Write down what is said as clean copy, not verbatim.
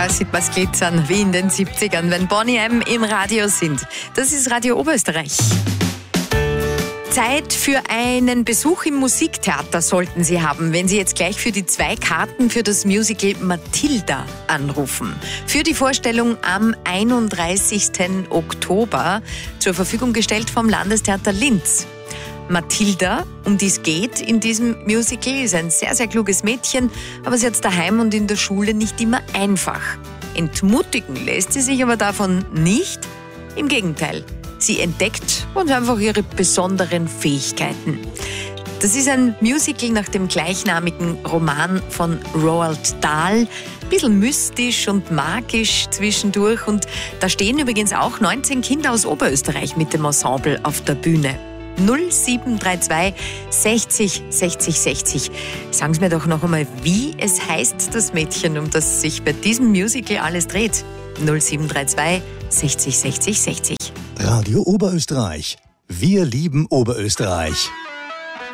Da sieht man's glitzern, wie in den 70ern, wenn Boney M. im Radio sind. Das ist Radio Oberösterreich. Zeit für einen Besuch im Musiktheater sollten Sie haben, wenn Sie jetzt gleich für die 2 Karten für das Musical Mathilda anrufen. Für die Vorstellung am 31. Oktober zur Verfügung gestellt vom Landestheater Linz. Mathilda, um die es geht in diesem Musical, ist ein sehr, sehr kluges Mädchen, aber sie hat es daheim und in der Schule nicht immer einfach. Entmutigen lässt sie sich aber davon nicht. Im Gegenteil, sie entdeckt und einfach ihre besonderen Fähigkeiten. Das ist ein Musical nach dem gleichnamigen Roman von Roald Dahl. Ein bisschen mystisch und magisch zwischendurch. Und da stehen übrigens auch 19 Kinder aus Oberösterreich mit dem Ensemble auf der Bühne. 0732 60 60 60. Sagen Sie mir doch noch einmal, wie es heißt, das Mädchen, um das sich bei diesem Musical alles dreht. 0732 60 60 60. Radio Oberösterreich. Wir lieben Oberösterreich.